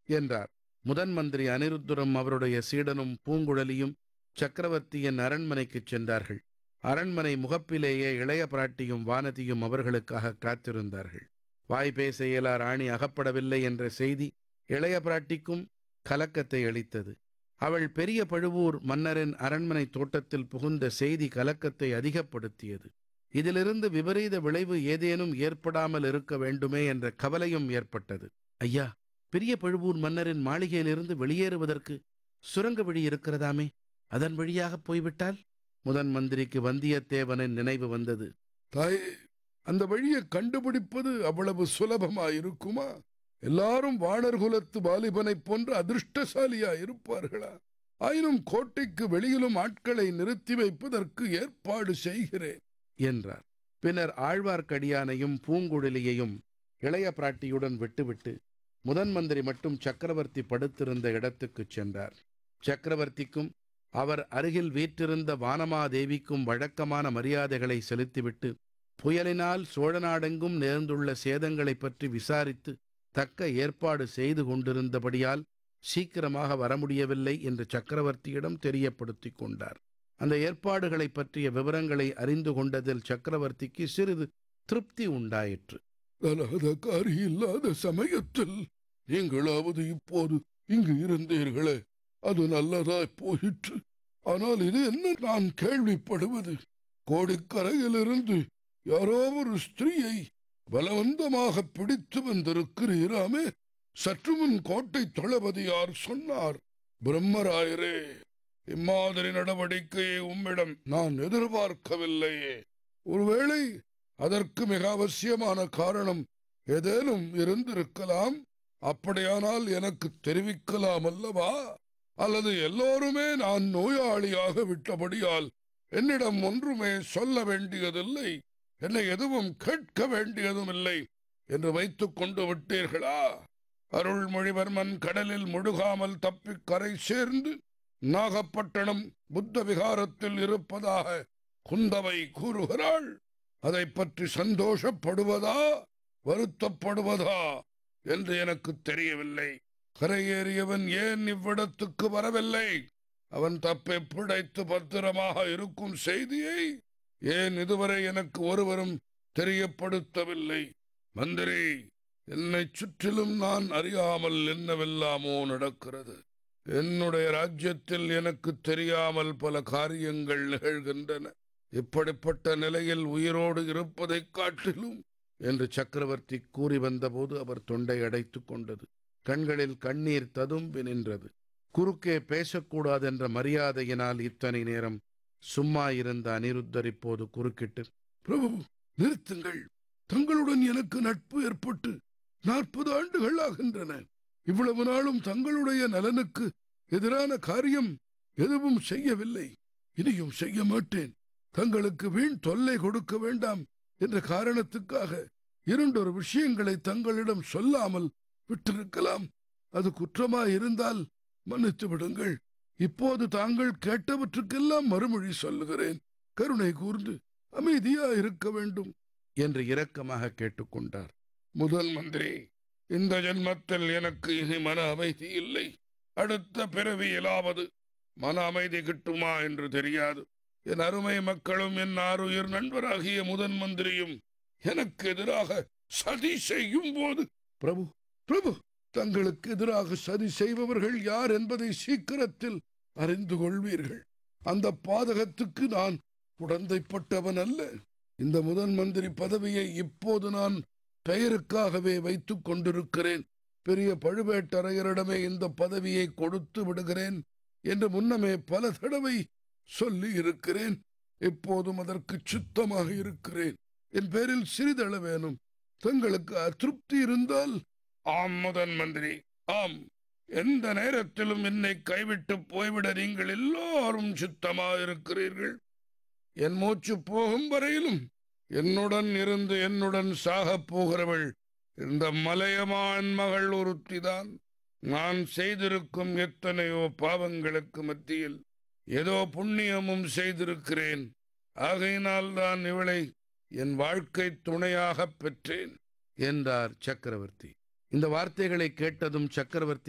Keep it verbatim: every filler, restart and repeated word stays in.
என்றார். முதன் மந்திரி அநிருத்தரும் அவருடைய சீடனும் பூங்குழலியும் சக்கரவர்த்தியின் அரண்மனைக்குச் சென்றார்கள். அரண்மனை முகப்பிலேயே இளைய பிராட்டியும் வானதியும் அவர்களுக்காக காத்திருந்தார்கள். வாய் பேச இயலா ராணி அகப்படவில்லை என்ற செய்தி இளைய பிராட்டிக்கும் கலக்கத்தை அளித்தது. அவள் பெரிய பழுவூர் மன்னரின் அரண்மனை தோட்டத்தில் புகுந்த செய்தி கலக்கத்தை அதிகப்படுத்தியது. இதிலிருந்து விபரீத விளைவு ஏதேனும் ஏற்படாமல் இருக்க வேண்டுமே என்ற கவலையும் ஏற்பட்டது. ஐயா, பெரிய பழுவூர் மன்னரின் மாளிகையிலிருந்து வெளியேறுவதற்கு சுரங்க வழி இருக்கிறதாமே, அதன் வழியாக போய்விட்டால்? முதன் மந்திரிக்கு வந்தியத்தேவனின் நினைவு வந்தது. தாயே, அந்த வழியை கண்டுபிடிப்பது அவ்வளவு சுலபமாயிருக்குமா? எல்லாரும் வாணர் குலத்து வாலிபனைப் போன்ற அதிர்ஷ்டசாலியா இருப்பார்களா? ஆயினும் கோட்டைக்கு வெளியிலும் ஆட்களை நிறுத்தி வைப்பதற்கு ஏற்பாடு செய்கிறேன் என்றார். பின்னர் ஆழ்வார்க்கடியானையும் பூங்குழலியையும் இளைய பிராட்டியுடன் விட்டுவிட்டு முதன் மந்திரி மட்டும் சக்கரவர்த்தி படுத்திருந்த இடத்துக்குச் சென்றார். சக்கரவர்த்திக்கும் அவர் அருகில் வீற்றிருந்த வானமாதேவிக்கும் வழக்கமான மரியாதைகளை செலுத்திவிட்டு புயலினால் சோழ நாடெங்கும் நேர்ந்துள்ள சேதங்களைப் பற்றி விசாரித்து தக்க ஏற்பாடு செய்து கொண்டிருந்தபடியால் சீக்கிரமாக வர முடியவில்லை என்று சக்கரவர்த்தியிடம் தெரியப்படுத்திக் கொண்டார். அந்த ஏற்பாடுகளை பற்றிய விவரங்களை அறிந்து கொண்டதில் சக்கரவர்த்திக்கு சிறிது திருப்தி உண்டாயிற்று. அலாதகாரி இல்லாத சமயத்தில் நீங்களாவது இப்போது இங்கு இருந்தீர்களே, அது நல்லதாய் போயிற்று. ஆனால் இது என்ன நான் கேள்விப்படுவது? கோடிக்கரையிலிருந்து யாரோ ஒரு ஸ்திரீயை பலவந்தமாக பிடித்து வந்திருக்கிறீராமே. சற்று முன் கோட்டை தளபதியார் சொன்னார். பிரம்மராயரே, இம்மாதிரி நடவடிக்கையை உம்மிடம் நான் எதிர்பார்க்கவில்லையே. ஒருவேளை அதற்கு மிக அவசியமான காரணம் ஏதேனும் இருந்திருக்கலாம். அப்படியானால் எனக்கு தெரிவிக்கலாம் அல்லவா? அல்லது எல்லோருமே நான் நோயாளியாக விட்டபடியால் என்னிடம் ஒன்றுமே சொல்ல வேண்டியதில்லை, என்னை எதுவும் கேட்க வேண்டியதும் இல்லை என்று வைத்துக் கொண்டு விட்டீர்களா? அருள்மொழிவர்மன் கடலில் முழுகாமல் தப்பி கரை சேர்ந்து நாகப்பட்டினம் புத்த விகாரத்தில் இருப்பதாக குந்தவை கூறுகிறாள். அதை பற்றி சந்தோஷப்படுவதா வருத்தப்படுவதா என்று எனக்கு தெரியவில்லை. கரையேறியவன் ஏன் இவ்விடத்துக்கு வரவில்லை? அவன் தப்பை பிழைத்து பத்திரமாக இருக்கும் செய்தியை ஏன் இதுவரை எனக்கு ஒருவரும் தெரியப்படுத்தவில்லை? மந்திரி, என்னை சுற்றிலும் நான் அறியாமல் என்னவெல்லாமோ நடக்கிறது. என்னுடைய ராஜ்யத்தில் எனக்கு தெரியாமல் பல காரியங்கள் நிகழ்கின்றன. இப்படிப்பட்ட நிலையில் உயிரோடு இருப்பதைக் காட்டிலும் என்று சக்கரவர்த்தி கூறி வந்தபோது அவர் தொண்டை அடைத்துக் கொண்டது. கண்களில் கண்ணீர் ததும்பி நின்றது. குறுக்கே பேசக்கூடாதென்ற மரியாதையினால் இத்தனை நேரம் சும்மா இருந்த அனிருத்தர் இப்போது குறுக்கிட்டு, பிரபு, நிறுத்துங்கள். தங்களுடன் எனக்கு நட்பு ஏற்பட்டு நாற்பது ஆண்டுகள் ஆகின்றன. இவ்வளவு நாளும் தங்களுடைய நலனுக்கு எதிரான காரியம் எதுவும் செய்யவில்லை, இனியும் செய்ய மாட்டேன். தங்களுக்கு வீண் தொல்லை கொடுக்க வேண்டாம் என்ற காரணத்துக்காக இரண்டொரு விஷயங்களை தங்களிடம் சொல்லாமல் விட்டிருக்கலாம். அது குற்றமாயிருந்தால் மன்னித்து விடுங்கள். இப்போது தாங்கள் கேட்டவற்றுக்கெல்லாம் மறுமொழி சொல்லுகிறேன். கருணை கூர்ந்து அமைதியா இருக்க வேண்டும் என்று இரக்கமாக கேட்டுக்கொண்டார். முதல் மந்திரி, இந்த ஜென்மத்தில் எனக்கு இனி மன அமைதி இல்லை. அடுத்த பிறவியிலாவது மன அமைதி கிட்டுமா என்று தெரியாது. என் அருமை மக்களும் என் ஆருயிர் நண்பராகிய முதன் மந்திரியும் எனக்கு எதிராக சதி செய்யும் போது, பிரபு பிரபு தங்களுக்கு எதிராக சதி செய்பவர்கள் யார் என்பதை சீக்கிரத்தில் அறிந்து கொள்வீர்கள். அந்த பாதகத்துக்கு நான் உடந்தைப்பட்டவன் அல்ல. இந்த முதன் மந்திரி பதவியை இப்போது நான் பெயருக்காகவே வைத்துக் கொண்டிருக்கிறேன். பெரிய பழுவேட்டரையரிடமே இந்த பதவியை கொடுத்து விடுகிறேன் என்று முன்னமே பல தடவை சொல்லி இருக்கிறேன். இப்போதும் அதற்கு சுத்தமாக இருக்கிறேன். என் பேரில் சிறிதளவேனும் தங்களுக்கு அதிருப்தி இருந்தால், ஆம் முதன் மந்திரி, ஆம், எந்த நேரத்திலும் என்னை கைவிட்டு போய்விட நீங்கள் எல்லோரும் சுத்தமாயிருக்கிறீர்கள். என் மூச்சு போகும் வரையிலும் என்னுடன் இருந்து என்னுடன் சாகப் போகிறவள் இந்த மலையமான் மகள் ஒருத்திதான். நான் செய்திருக்கும் எத்தனையோ பாவங்களுக்கு மத்தியில் ஏதோ புண்ணியமும் செய்திருக்கிறேன். ஆகையினால் தான் இவளை என் வாழ்க்கை துணையாக பெற்றேன் என்றார் சக்கரவர்த்தி. இந்த வார்த்தைகளை கேட்டதும் சக்கரவர்த்தி